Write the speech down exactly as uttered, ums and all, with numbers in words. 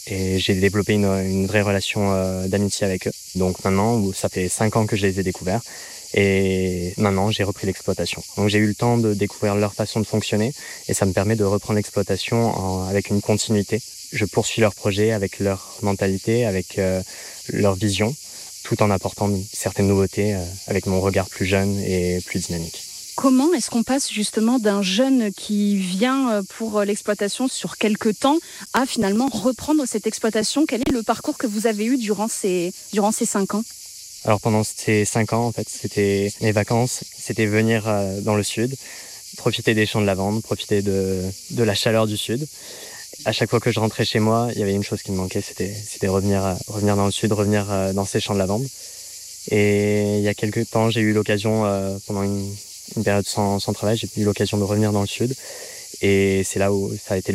et j'ai développé une, une vraie relation euh, d'amitié avec eux. Donc maintenant, ça fait cinq ans que je les ai découverts et maintenant j'ai repris l'exploitation. Donc j'ai eu le temps de découvrir leur façon de fonctionner et ça me permet de reprendre l'exploitation en, avec une continuité. Je poursuis leur projet avec leur mentalité, avec euh, leur vision, tout en apportant certaines nouveautés euh, avec mon regard plus jeune et plus dynamique. Comment est-ce qu'on passe justement d'un jeune qui vient pour l'exploitation sur quelques temps à finalement reprendre cette exploitation? Quel est le parcours que vous avez eu durant ces, durant ces cinq ans? Alors pendant ces cinq ans, en fait, c'était mes vacances, c'était venir euh, dans le sud, profiter des champs de lavande, profiter de, de la chaleur du sud. À chaque fois que je rentrais chez moi, il y avait une chose qui me manquait, c'était, c'était revenir, euh, revenir dans le sud, revenir euh, dans ces champs de lavande. Et il y a quelques temps, j'ai eu l'occasion, euh, pendant une, une période sans, sans travail, j'ai eu l'occasion de revenir dans le sud. Et c'est là où ça a été